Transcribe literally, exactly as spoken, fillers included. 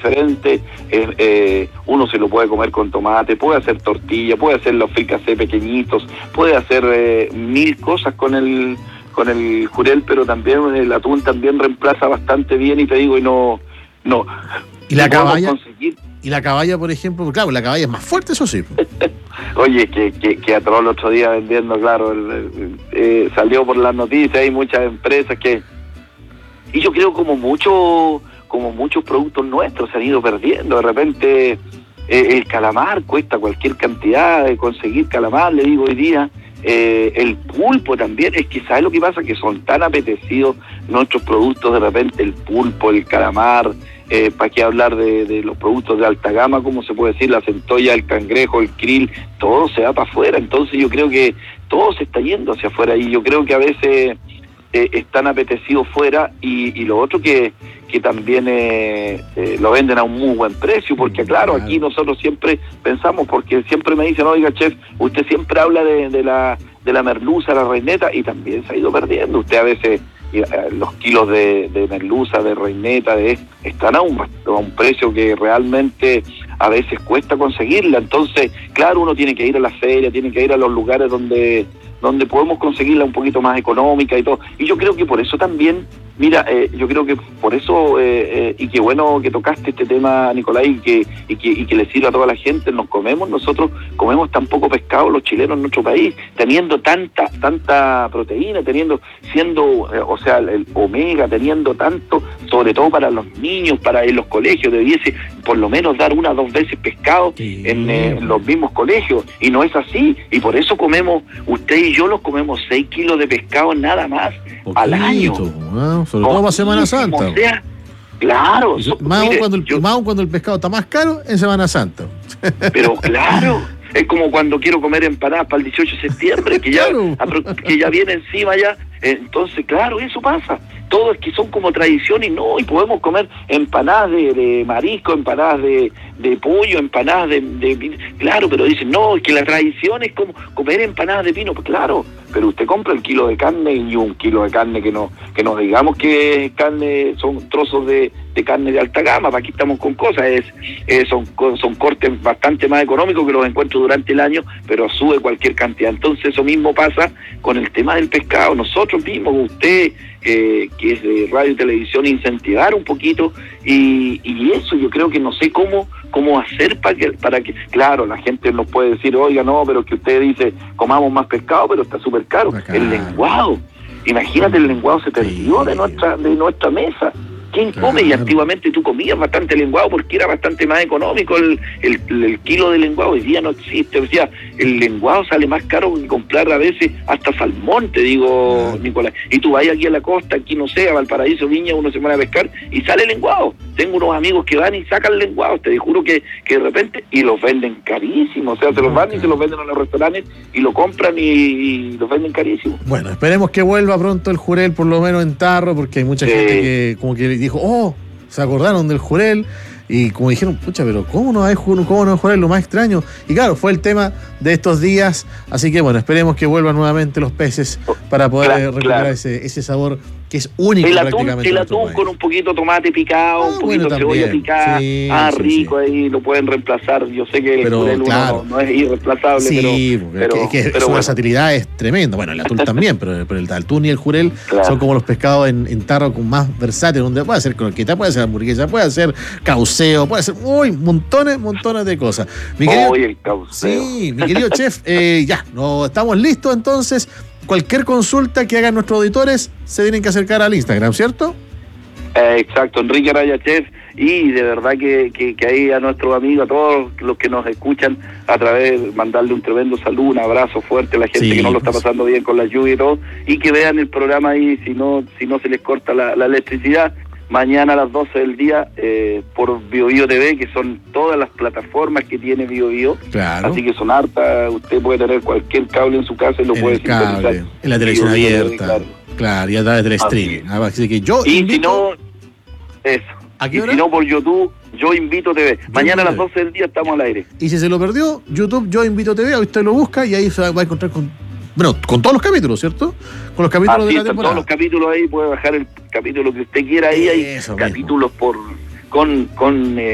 diferente, eh, eh, uno se lo puede comer con tomate, puede hacer tortilla, puede hacer los fricasé pequeñitos, puede hacer eh, mil cosas con el con el jurel, pero también el atún también reemplaza bastante bien, y te digo, y no... no ¿Y la caballa? Conseguir... Y la caballa, por ejemplo, claro, la caballa es más fuerte, eso sí. Oye, que, que, que atroz el otro día vendiendo, claro, el, el, eh, salió por las noticias, hay muchas empresas que... Y yo creo como mucho, como muchos productos nuestros se han ido perdiendo. De repente eh, el calamar cuesta cualquier cantidad, de conseguir calamar, le digo hoy día. Eh, el pulpo también, es que ¿sabes lo que pasa? Que son tan apetecidos nuestros productos, de repente el pulpo, el calamar, eh, para qué hablar de, de los productos de alta gama, como se puede decir, la centolla, el cangrejo, el krill, todo se va para afuera. Entonces yo creo que todo se está yendo hacia afuera, y yo creo que a veces eh, están apetecidos fuera, y, y lo otro que, que también eh, eh, lo venden a un muy buen precio, porque claro, aquí nosotros siempre pensamos, porque siempre me dicen, oiga chef, usted siempre habla de, de la de la merluza, la reineta, y también se ha ido perdiendo. Usted a veces, eh, los kilos de, de merluza, de reineta, de están a un, a un precio que realmente a veces cuesta conseguirla. Entonces, claro, uno tiene que ir a la feria, tiene que ir a los lugares donde donde podemos conseguirla un poquito más económica y todo. Y yo creo que por eso también, mira, eh, yo creo que por eso, eh, eh, y qué bueno que tocaste este tema, Nicolás, y que, y que y que le sirva a toda la gente. Nos comemos, nosotros comemos tan poco pescado los chilenos en nuestro país, teniendo tanta tanta proteína, teniendo, siendo, eh, o sea, el omega, teniendo tanto, sobre todo para los niños, para en los colegios, debiese por lo menos dar una o dos veces pescado sí. en, eh, en los mismos colegios, y no es así, y por eso comemos, usted y yo los comemos seis kilos de pescado nada más. Poquito, al año, ¿no? Sobre todo para Semana Santa. O sea, claro. Eso, más, mire, aún cuando el, yo, más aún cuando el pescado está más caro en Semana Santa. Pero claro, es como cuando quiero comer empanadas para el dieciocho de septiembre, que ya, claro. que ya viene encima ya. Entonces, claro, eso pasa. Todo es que son como tradiciones, no, y podemos comer empanadas de, de marisco, empanadas de, de pollo, empanadas de, de... Claro, pero dicen, no, es que la tradición es como comer empanadas de pino. Pues claro, pero usted compra el kilo de carne, y un kilo de carne que no que no digamos que es carne, son trozos de, de carne de alta gama, para aquí estamos con cosas, es, es son, son cortes bastante más económicos que los encuentro durante el año, pero sube cualquier cantidad. Entonces eso mismo pasa con el tema del pescado. Nosotros mismos, usted... Eh, que es de radio y televisión, incentivar un poquito, y, y eso yo creo que no sé cómo cómo hacer para que, para que, claro, la gente nos puede decir, oiga, no, pero que usted dice, comamos más pescado, pero está súper caro. Acá. El lenguado, imagínate, el lenguado se perdió de nuestra de nuestra mesa. ¿Quién come? Claro. Y antiguamente tú comías bastante lenguado porque era bastante más económico el, el, el kilo de lenguado. Hoy día no existe. O sea, el lenguado sale más caro que comprar a veces hasta salmón, te digo, claro. Nicolás. Y tú vas aquí a la costa, aquí no sé, a Valparaíso, Viña, uno se pone a pescar y sale lenguado. Tengo unos amigos que van y sacan lenguado, te juro que, que de repente, y los venden carísimo. O sea, se los van y se los venden a los restaurantes y lo compran y, y los venden carísimo. Bueno, esperemos que vuelva pronto el jurel, por lo menos en tarro, porque hay mucha gente eh, que como que dijo, oh, se acordaron del jurel, y como dijeron, pucha, pero ¿cómo no hay cómo no hay jurel? Lo más extraño. Y claro, fue el tema de estos días, así que bueno, esperemos que vuelvan nuevamente los peces para poder claro, recuperar claro. ese, ese sabor que es único el atún, prácticamente. El atún con un poquito de tomate picado, ah, un poquito bueno, de cebolla picada, sí, ah, sí, rico, sí. Ahí lo pueden reemplazar. Yo sé que el pero, jurel claro. uno no, no es irreemplazable, sí, pero, pero, es que, es que pero su bueno. versatilidad es tremenda. Bueno, el atún también, pero, pero el atún y el jurel claro. son como los pescados en, en tarro con más versátil, donde puede hacer croqueta, puede hacer hamburguesa, puede hacer cauceo, puede hacer uy, montones, montones de cosas. Mi querido, Oye, el cauceo. Sí, mi querido chef, eh, ya, no, estamos listos entonces. Cualquier consulta que hagan nuestros auditores se tienen que acercar al Instagram, ¿cierto? Eh, exacto, Enrique Araya Chef, y de verdad que, que, que ahí a nuestros amigos, a todos los que nos escuchan, a través, mandarle un tremendo saludo, un abrazo fuerte a la gente sí, que no lo está pasando bien con la lluvia y todo, y que vean el programa ahí, si no, si no se les corta la, la electricidad, mañana a las doce del día eh, por BioBio T V, que son todas las plataformas que tiene BioBio, claro. Así que son hartas, usted puede tener cualquier cable en su casa y lo en puede sintonizar. En la televisión Bio abierta, T V, claro. claro, y a través del streaming. Así, así que yo y invito... si no, eso. ¿A qué y hora? si no, por YouTube, Yo Invito T V. Yo Mañana a las T V. doce del día estamos al aire. Y si se lo perdió, YouTube, Yo Invito T V, usted lo busca y ahí se va a encontrar con... Bueno, con todos los capítulos, ¿cierto? Con los capítulos Así de la están temporada. todos los capítulos ahí, puede bajar el capítulo que usted quiera ahí, hay Eso capítulos mismo. por con con eh,